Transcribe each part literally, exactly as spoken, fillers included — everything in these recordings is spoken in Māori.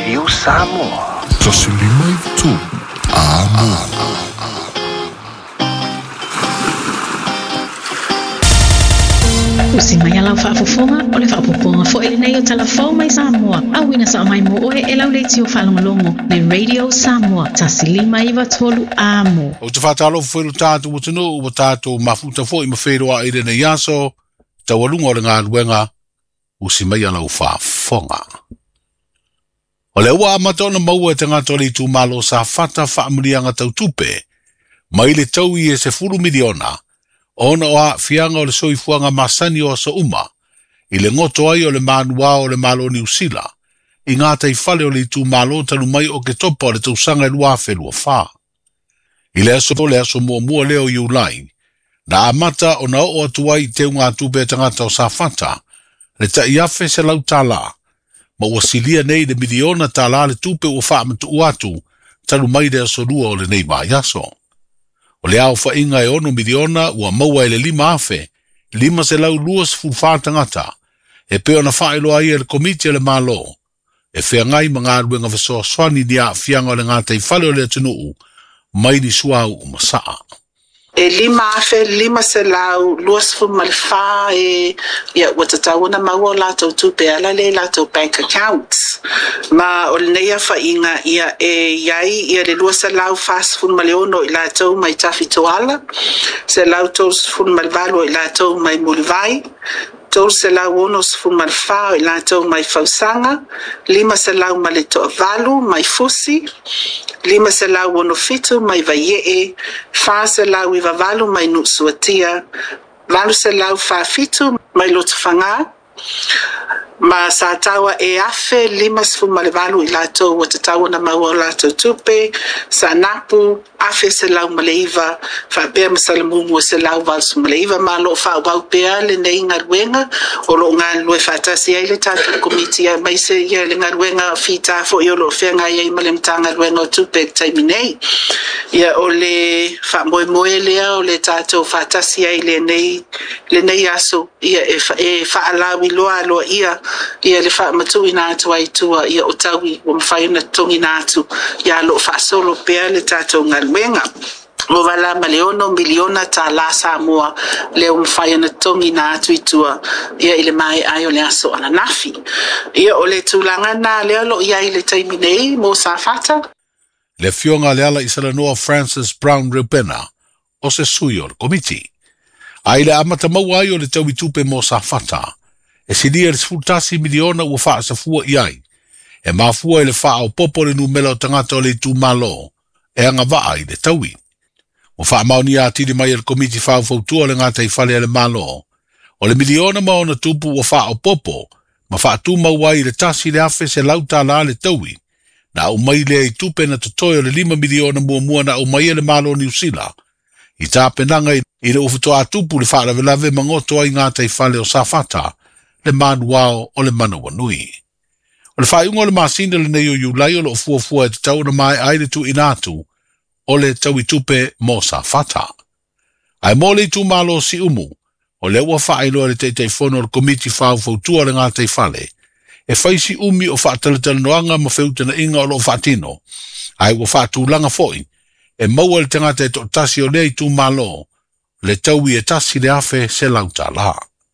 Radio Samoa. Tasilima i tu. Amo. Usi mai ala whaafufunga o le whaapupunga fo ele nei o talafau mai Samoa. Awina sa mai mo oe e lau leiti o whalongolongo le Radio Samoa. Tasilima iwa tolu amo. O te whatalo whairu tātu o tino o tātu mafuta fo i mawhiroa i rene yaso. Tawalunga o le ngā luenga. Usi mai ala u whaafonga. O le ua amatona maua e te ngātore i tū malo sa whata whaamurianga tau tupe. Mai le tau i e se furu miliona. Ona o a fianga o le soifuanga masani o sa uma. I le ngoto ai o le manua o le malo ni usila. I ngātai whale o le tū malo tanu mai o ke topa o le tausanga i lua whelua wha. I le aso le aso mua mua leo i ulai. Na amata o na o atuai te unga tupe tangata o sa whata. Le ta iafe se lau tala. Ma ua silia nei le miliona tala le tupe o wha amatu uatu. Tanu mai le aso lua o le nei maa yaso. O le au wha inga e ono miliona ua maua e le lima afe, lima se lau luas fulwhātangata, e peo na whaelo ai e le komiti e le malo, e whea ngai mga aluenga whasoa swani ni a whianga o le ngātai whale o le atunuu, mai ni suau o masaa. E lima afe, lima se lau, luas fu malfa e ia watatauna maua lato tupe ala le lato bank accounts. Ma o le neia whainga ia e iai ia le luas se lau fast fu maleono i lato mai tafi toala, se lau tos fu malvalo i lato mai mulvai, tos se lau onos fu malfa i lato mai fausanga, lima se lau maleto avalu mai fusi, lima se lau ono fitu mai vaiee, fa se lau i vavalu mai nusuatia, valu se lau fa fitu mai lotofanga, ma sa tawa e afe lima sfu malevalu i lato wa te tawa na maua lato tupe, sa napu, afe se lau maleiva, fa pea masalamumu se lau valsu maleiva, ma lo fa wau pea le nei ngaruenga, o lo ngan lue fatasi ai le tatu komiti mai se ia le ngaruenga fita fo i o lo whenga ia i malemta ngaruenga o tupe taimi nei. Ia o le fa moe moe lea o le tatu fatasi ai le nei, le nei aso, ia e fa, e fa alawi loa loa ia, ia le wha matu i nātu ai tua ia o taui o mwhai na tongi nātu ia lo wha solo pea le tātou ngaruenga. O wala maleono miliona ta la Samoa leo mwhai na tongi nātu i tua ia ile mai ai o le aso ana nafi. Ia o le tūlanga nā leo lo ia i le taimi nei mo sa whata. Le fionga le ala i Salanoa Francis Brown Rubena o se sui o le komiti. Ai le amata maua ai o le tau i tupe mo sa whata. E sinia le sfutasi miliona ua wha sa fua i ai. E mafua i le wha o popo le numela o tangata o le tu malo. E anga waa i le taui. O wha mauni a tiri mai le komiti wha ufautua le ngata i whale le malo. O le miliona maona tupu ua wha o popo. Ma wha tu maua i le tasi le afe se lauta la le taui. Na umai le i tupe na totoyo le lima miliona mua mua na umai le malo ni usila. I tā penanga i le ufutoa tupu le wha la velave mangoto ai ngata i whale o safata. Le manuao o le manawa nui. O le whaiunga o le masina le nei o iulai o le ofua fua e te tau na mai aile tu inatu o le tau i tupe mo sa fata. Ai mo le tu malo si umu o le ua whailo le te te fono o le komiti whau fautua le ngā te whale e whaisi umi o whaatalatala noanga ma whiutana inga o lo whaatino. Ai ua whaatulanga foi e maua le tangata e to tasi o le i tu malo le tau i e tasi le afe se lauta la.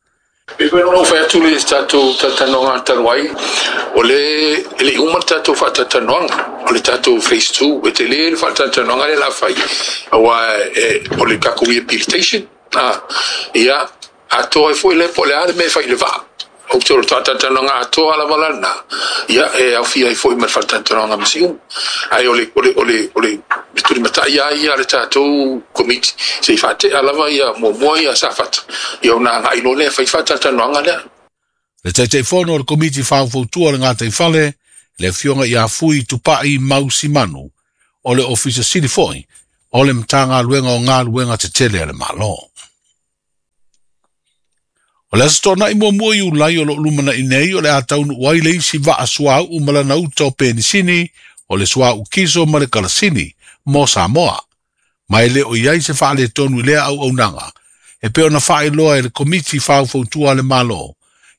Pe koe nono whai atu le tātou tatanoanga taruai. O le le umar tātou whatatanoanga. O le tātou phase two. E te le whatatanoanga le la whai. Awa o le kako rehabilitation. Ia, ato e fwoi le po le are me whai le wha. O te oro whatatanoanga ato ala walana. Ia, e au fia e fwoi mar whatatanoanga masiu. Ai o le, o le, o le, o le, turi matai ai a le tātou komiti. Se i whate alawa ia mua mua ia sa whata. Ia una ngai no le whai whata tanoanga lea. Le te te whono o le komiti whauwhautua le ngātai whale, le fionga i a fui tupai mausi manu, o le ofisa siri foi, o le mtanga luenga o ngā luenga te tele ale malo. O le asatona i mua mua i ulai o lo lumana i nei o le ataunu uai le isi wa asua u malana uta o penisini, o le sua u kiso ma le kalasini, mo Samoa. Mai le o iai se whaale tonu lea au au nanga, e peo na whae loa e le komiti whau fautua le malo,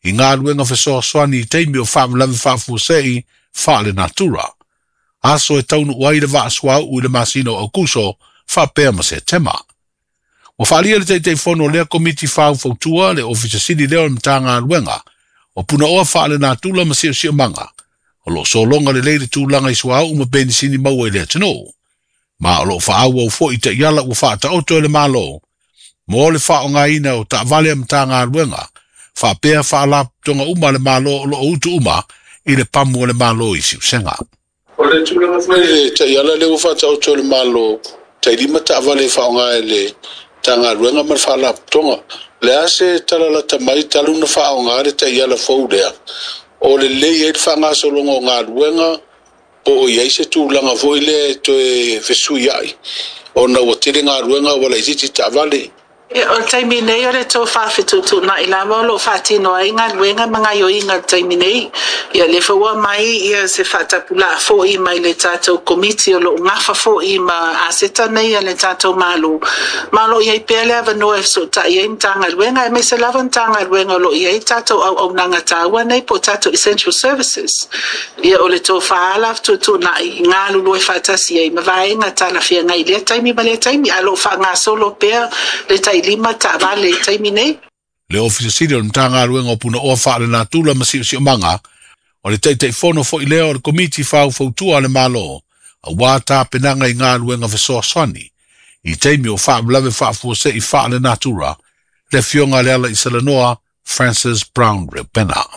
I ngā ruenga whesoa swani i teimi o whaamlawe whaafusei whaale natura. Aso e taunu waire wa aswa u le masino au kuso whapea ma se tema. Wa whaalia le teitei whono lea komiti whau fautua le ofisa siri leo le mta ngā ruenga o puna oa whaale natula ma sio sio manga. O lo so longa le leire tūlanga i swa u ma beni sini maua i lea tino. Ma o lo whaau au fo i te iala u whaata oto le malo. Mo le whao ngā ina o ta vale am ta ngā ruenga. Whapea whaala tonga uma le malo o lo utu uma i le pamu le malo i siu senga. O le tūlanga whai te iala le u whaata oto le malo. Te rima ta vale whao ngā le ta ngā ruenga ma whaala tonga. Le ase talala ta mai taluna whao ngā re te iala fau lea. O le lei e wha ngā solonga o ngā ruenga. Po o iei se tūlanga foi le to e whesui ai. O na o tere ngā ruenga wala i titi ta vale. E o taimi nei o le tō whawhitu tu na i lawa o lo whatino ai ngā ruenga mga i o inga taimi nei. Ia le whaua mai ia se whatapula fo i mai le tātou komiti o lo ngawha fo i ma aseta nei a le tātou malo. Malo iei pēle ava no e so ta iei mtanga ruenga e me se lava mtanga ruenga o lo iei tātou au au nanga tāua nei po tātou essential services. Ia o le tō whaalaf tu tu na i ngā lulu e whatasi ei ma vai ngā tāna fia ngai le taimi ma le taimi a lo wha ngā solo pēr le taimi lima ta vale taimi nei. Le ofisa siri o le mta ngā ruenga o puna oa whaale nā tula ma sio sio manga, o le teitei whono fo i leo o le komiti whau fautua le malo, a wātā penanga i ngā ruenga whesoa swani, i teimi o whaamlawe whaafuose i whaale nā tura, le fionga le ala i Salanoa, Francis Brown Rupena.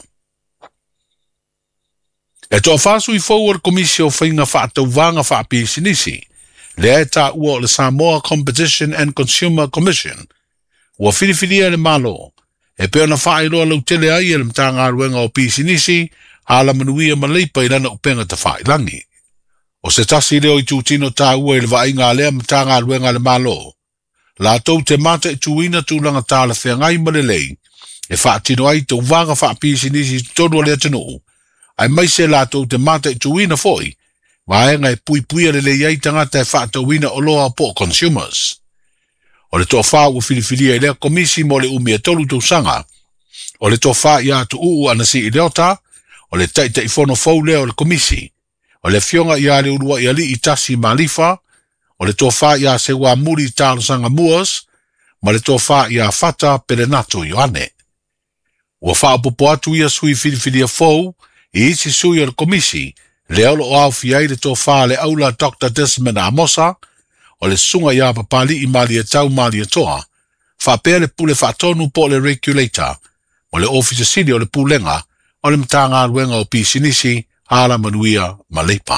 E toa whaasu i fau o le komisi o whainga whaatau vanga whaapi sinisi, le e tā ua o le Samoa Competition and Consumer Commission, ua whiriwhiria le malo, e peo na whaeroa lau tele ai e le mta ngā ruenga o pisinisi, a la manuia maleipa i lana upenga ta whaelangi. O se tasi leo i tūtino tā ua i le vai ngā lea mta ngā ruenga le malo, la tau te mata i tūina tūlanga tā la whea ngai malelei, e whaatino ai tau vanga wha pisinisi tonu lea tanu, ai mai se la tau te mata i tūina foi, waenga e pui pui ale le iai tangata e whaata wina o loa po consumers. O le toa wha ua whiriwhiria i lea komisi mo le umi e tolu tau sanga. O le toa wha i atu uu anasi i leota, o le taita i whono fau lea o le komisi. O le fionga i ale urua i ali i tasi malifa, o le toa wha i a se wā muri i tālo sanga muas, ma le toa wha i a whata perenato i ane. Ua wha popo atu i a sui whiriwhiria fau, i isi sui o le komisi, le olo o au fiai le tō wha le aula Doctor Desmond Amosa, o le sunga ia papali i mali e tau mali e toa, wha pēr le pule wha tonu po le regulator, o le officer siri o le pulenga, o le mta ngā ruenga o pisinisi, ala manuia maleipa.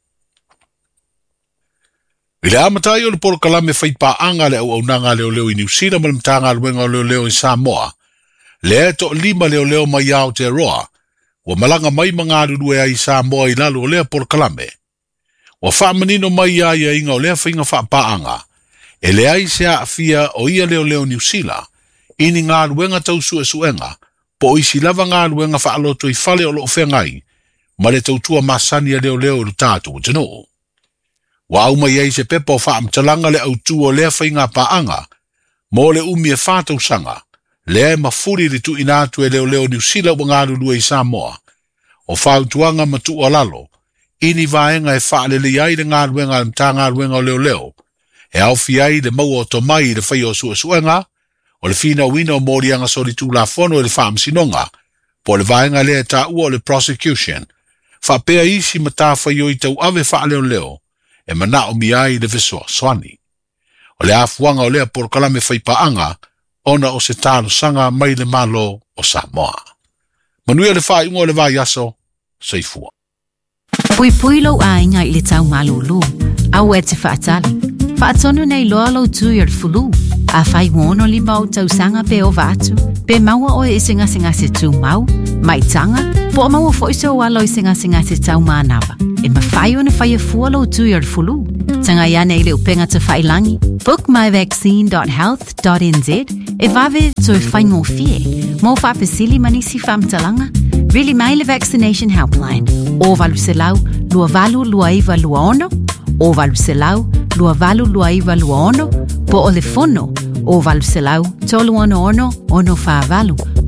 I le amatai o le polo kalame whaipa anga le au au nanga leo leo i New Zealand, o le mta ngā ruenga o leo leo i Samoa, le e to lima leo leo mai au te roa, wa malanga mai mga ruru e ai Samoa i lalo o lea por kalame. Wa wha manino mai ai a inga o lea whainga wha paanga. E le ai se a fia o ia leo leo New Zealand, ini ngā ruenga tau sue suenga, po isi lava ngā ruenga wha aloto i whale o lo whengai, ma le tau tua masani a leo leo lu tātu o tino. Wa au mai ai se pepa o wha amtalanga le au tu o lea whainga paanga, mo le umi e whātau sanga, le mafuri le tu inatu e leo leo New Zealand wa ngā ruru i Samoa, o whautuanga ma tu o lalo, ini vaenga e whaale le iai le ngā ruenga mta ngā ruenga o leo leo, e au fiai le mau o to mai le whai o sua suenga, o le fina wina o morianga sori tu la fono e le whaam sinonga, po le vaenga le ta ua o le prosecution, whapea isi ma tā whai o i tau ave whaale o leo, e mana o mi ai le visoa swani. O le afuanga o lea por kalame whai paanga, ona o se tālo sanga mai le malo o Samoa. Manuia le whai ungo le vai aso, seifua. Pui pui lau ainga i le tau malulu, au e te whaatali. Whaatonu nei loa lau tui ar fulu, a whai wono li mau tau sanga pe o vatu, pe maua o e singa singa se tu mau, mai tanga, po maua fo iso walo i singa singa se tau maanawa, e ma whai o na whai e fua lau tui ar fulu. Tanga iane i le upenga te whailangi, book my vaccine dot health dot n z, e vave to e whai ngō fie, mō whapesili manisi whamtalanga, really mai le vaccination helpline, o valu se lau, lua valu lua iwa lua ono, o valu se lau, lua valu lua iwa lua ono, po o le fono, o valu se lau, tolu ono ono, ono wha valu,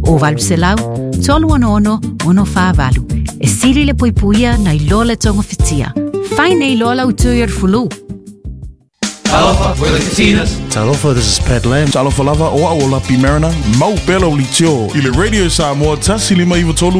O valu se lau, tolu ono ono, ono wha valu. E siri le pui puia na i loa le tonga fitia. Whai nei loa lau tui ar fulu. Talofa, we're the Casinas. Talofa, this is Pat Lamb. Talofa lava, o a o lapi marina, mau pelo li tio. I le Radio Samoa, tasili mai iwa tolu